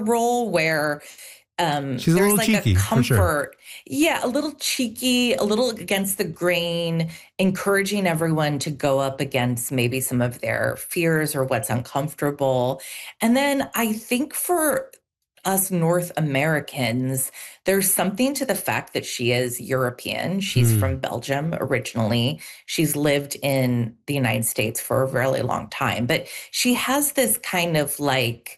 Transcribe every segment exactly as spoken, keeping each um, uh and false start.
role where um, She's a there's little like cheeky, a for sure. comfort. Yeah, a little cheeky, a little against the grain, encouraging everyone to go up against maybe some of their fears or what's uncomfortable. And then I think for us North Americans, there's something to the fact that she is European. She's Hmm. from Belgium originally. She's lived in the United States for a really long time, but she has this kind of like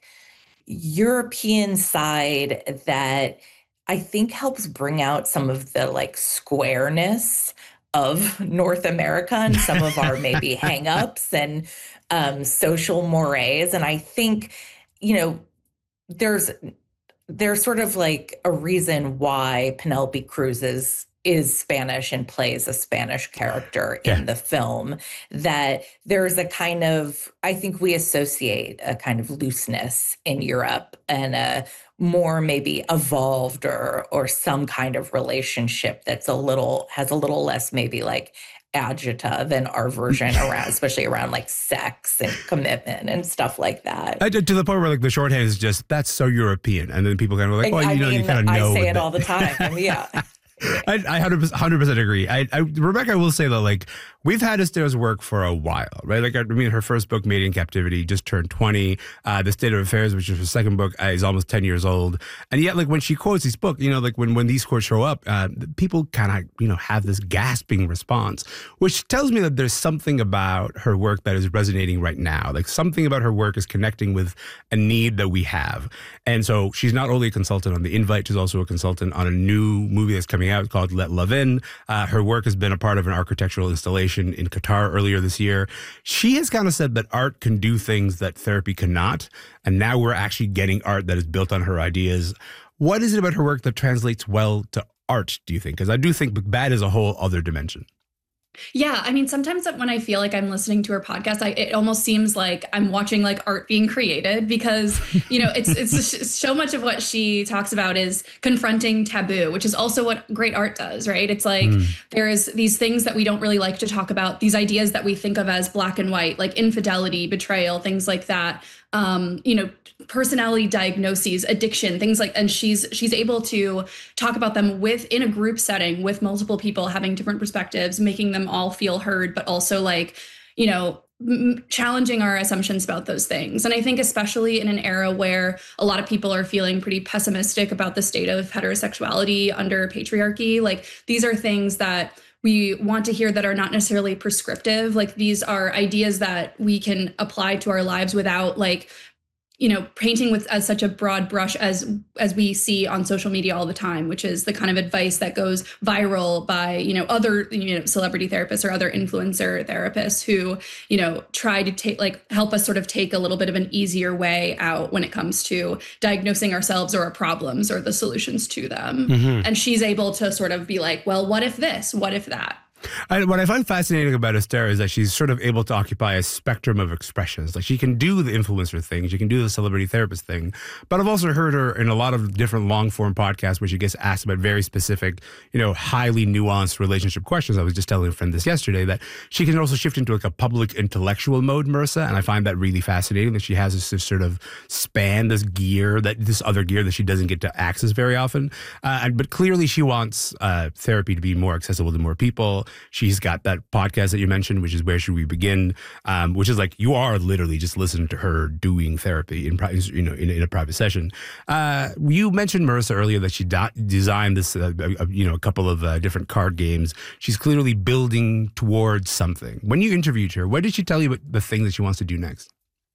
European side that I think helps bring out some of the like squareness of North America and some of our maybe hangups and um, social mores. And I think, you know, there's there's sort of like a reason why Penelope Cruz is is Spanish and plays a Spanish character in Yeah. the film, that there's a kind of, I think we associate a kind of looseness in Europe and a more maybe evolved or or some kind of relationship that's a little, has a little less maybe like agita than our version around, especially around like sex and commitment and stuff like that. Uh, to to the point where like the shorthand is just, that's so European. And then people kind of like, well, I you know, mean, you kind of know. I say it that- all the time. Yeah. I, I one hundred percent agree. I, I, Rebecca, I will say that, like, we've had Esther's work for a while, right? Like, I mean, her first book, Made in Captivity, just turned twenty. Uh, the State of Affairs, which is her second book, uh, is almost ten years old. And yet, like, when she quotes these books, you know, like, when, when these quotes show up, uh, people kind of, you know, have this gasping response, which tells me that there's something about her work that is resonating right now. Like, something about her work is connecting with a need that we have. And so she's not only a consultant on The Invite, she's also a consultant on a new movie that's coming out called Let Love In. Uh, her work has been a part of an architectural installation in Qatar earlier this year. She has kind of said that art can do things that therapy cannot. And now we're actually getting art that is built on her ideas. What is it about her work that translates well to art, do you think? Because I do think Bad is a whole other dimension. Yeah, I mean, sometimes when I feel like I'm listening to her podcast, I, it almost seems like I'm watching like art being created, because, you know, it's it's just, so much of what she talks about is confronting taboo, which is also what great art does, right? It's like mm. there's these things that we don't really like to talk about, these ideas that we think of as black and white, like infidelity, betrayal, things like that. Um, you know, personality diagnoses, addiction, things like, and she's she's able to talk about them with in a group setting with multiple people having different perspectives, making them all feel heard, but also like, you know, m- challenging our assumptions about those things. And I think especially in an era where a lot of people are feeling pretty pessimistic about the state of heterosexuality under patriarchy, like these are things that we want to hear that are not necessarily prescriptive. Like these are ideas that we can apply to our lives without like, you know, painting with as such a broad brush as as we see on social media all the time, which is the kind of advice that goes viral by, you know, other, you know, celebrity therapists or other influencer therapists who, you know, try to take like help us sort of take a little bit of an easier way out when it comes to diagnosing ourselves or our problems or the solutions to them. Mm-hmm. And she's able to sort of be like, well, what if this? What if that? I, what I find fascinating about Esther is that she's sort of able to occupy a spectrum of expressions. Like she can do the influencer thing, she can do the celebrity therapist thing, but I've also heard her in a lot of different long form podcasts where she gets asked about very specific, you know, highly nuanced relationship questions. I was just telling a friend this yesterday that she can also shift into like a public intellectual mode, Marissa, and I find that really fascinating that she has this sort of span, this gear, that this other gear that she doesn't get to access very often. Uh, but clearly she wants uh, therapy to be more accessible to more people. She's got that podcast that you mentioned, which is Where Should We Begin, um, which is like you are literally just listening to her doing therapy in you know in, in a private session. Uh, you mentioned, Marissa, earlier that she do- designed this uh, uh, you know a couple of uh, different card games. She's clearly building towards something. When you interviewed her, what did she tell you about the thing that she wants to do next?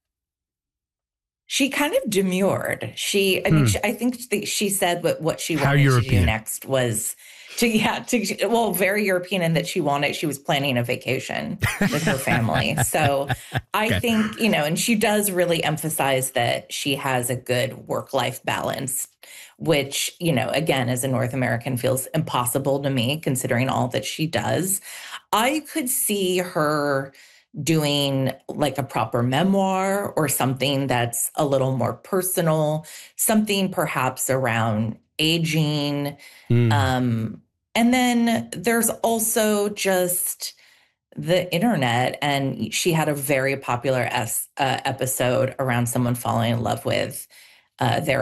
She kind of demurred. She, I mean, hmm. she, I think the, she said what what she How wanted European. to do next was. To, yeah, to, well, very European in that she wanted, she was planning a vacation with her family. So I okay. think, you know, and she does really emphasize that she has a good work-life balance, which, you know, again, as a North American feels impossible to me considering all that she does. I could see her doing like a proper memoir or something that's a little more personal, something perhaps around aging. Mm. Um, and then there's also just the internet. And she had a very popular es- uh, episode around someone falling in love with uh, their